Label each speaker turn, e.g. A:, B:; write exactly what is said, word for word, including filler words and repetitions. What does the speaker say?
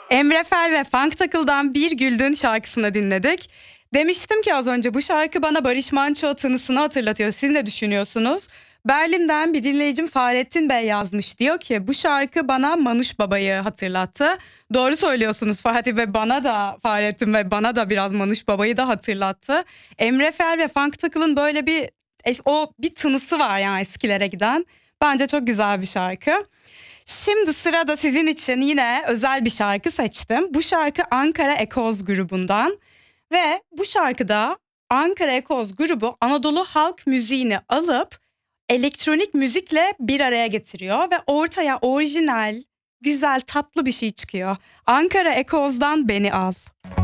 A: Emre Fel ve Funk Takıl'dan Bir Güldün şarkısını dinledik. Demiştim ki az önce bu şarkı bana Barış Manço tınısını hatırlatıyor. Siz ne düşünüyorsunuz? Berlin'den bir dinleyicim Fahrettin Bey yazmış. Diyor ki bu şarkı bana Manuş Baba'yı hatırlattı. Doğru söylüyorsunuz Fatih Bey, bana da Fahrettin Bey bana da biraz Manuş Baba'yı da hatırlattı. Emre Fel ve Funk Takıl'ın böyle bir o bir tınısı var yani eskilere giden. Bence çok güzel bir şarkı. Şimdi sırada sizin için yine özel bir şarkı seçtim. Bu şarkı Ankara Ekoz grubundan ve bu şarkıda Ankara Ekoz grubu Anadolu halk müziğini alıp elektronik müzikle bir araya getiriyor ve ortaya orijinal, güzel, tatlı bir şey çıkıyor. Ankara Ekoz'dan Beni Al.